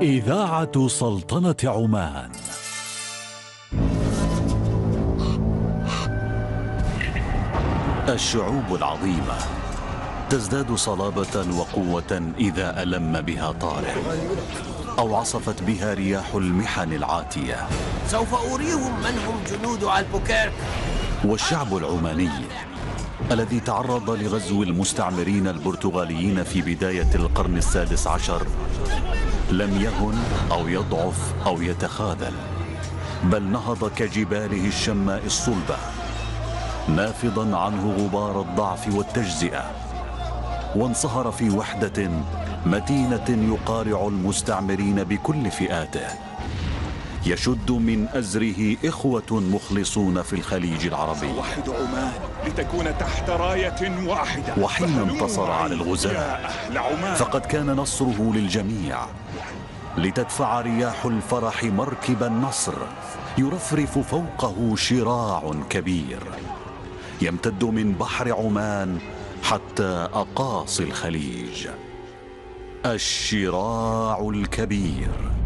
إذاعة سلطنة عمان. الشعوب العظيمة تزداد صلابة وقوة إذا ألم بها طارئ أو عصفت بها رياح المحن العاتية. سوف أريهم من هم جنود ألبوكيرك. والشعب العماني الذي تعرض لغزو المستعمرين البرتغاليين في بداية القرن السادس عشر لم يهن أو يضعف أو يتخاذل، بل نهض كجباله الشماء الصلبة، نافضا عنه غبار الضعف والتجزئة، وانصهر في وحدة متينة يقارع المستعمرين بكل فئاته. يشد من أزره إخوة مخلصون في الخليج العربي. وحد عمان لتكون تحت راية واحدة. وحين انتصر على الغزاة فقد كان نصره للجميع، لتدفع رياح الفرح مركب النصر يرفرف فوقه شراع كبير يمتد من بحر عمان حتى أقاصي الخليج. الشراع الكبير.